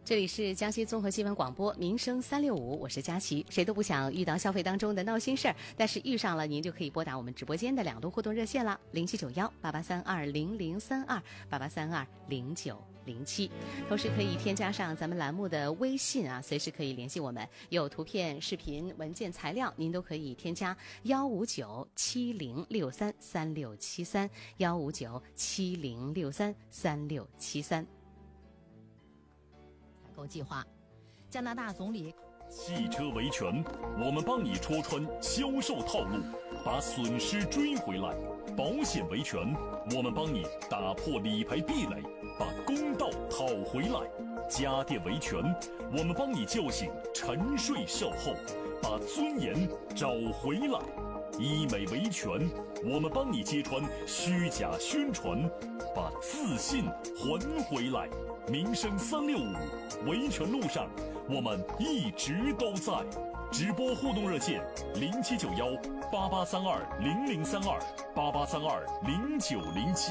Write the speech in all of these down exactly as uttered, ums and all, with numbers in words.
这里是江西综合新闻广播民生三六五，我是佳琪。谁都不想遇到消费当中的闹心事儿，但是遇上了，您就可以拨打我们直播间的两路互动热线了，零七九幺八八三二零零三二八八三二零九零七。同时可以添加上咱们栏目的微信啊，随时可以联系我们，有图片、视频、文件、材料，您都可以添加幺五九七零六三三六七三幺五九七零六三三六七三。 购计划，加拿大总理。 汽车维权，我们帮你戳穿销售套路，把损失追回来；保险维权，我们帮你打破理赔壁垒，把公道讨回来；家电维权，我们帮你叫醒沉睡售后，把尊严找回来；医美维权，我们帮你揭穿虚假宣传，把自信还回来。民生三六五，维权路上我们一直都在。直播互动热线零七九幺八八三二零零三二八八三二零九零七。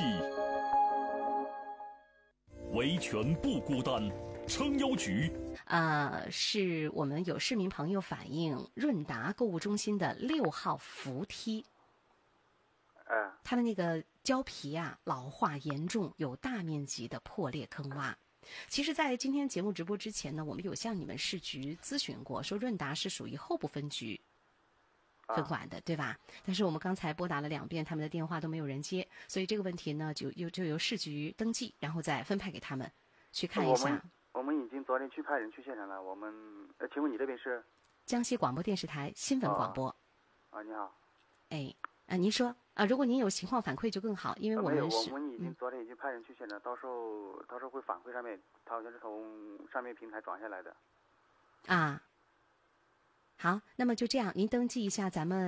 维权不孤单，撑腰局。 呃，是我们有市民朋友反映，润达购物中心的六号扶梯， 嗯， 它的那个胶皮啊老化严重，有大面积的破裂坑洼。其实在今天节目直播之前呢，我们有向你们市局咨询过，说润达是属于后部分局分管的，对吧？但是我们刚才拨打了两遍，他们的电话都没有人接，所以这个问题呢就又就由市局登记，然后再分派给他们去看一下。 我们我们已经昨天去派人去现场了。我们呃，请问你这边是江西广播电视台新闻广播。 啊，你好。 哎，啊，您说啊，如果您有情况反馈就更好，因为我们是、 呃、我们已经昨天已经派人去现场，嗯、到时候到时候会反馈上面，他好像是从上面平台转下来的。 啊，好，那么就这样，您登记一下咱们。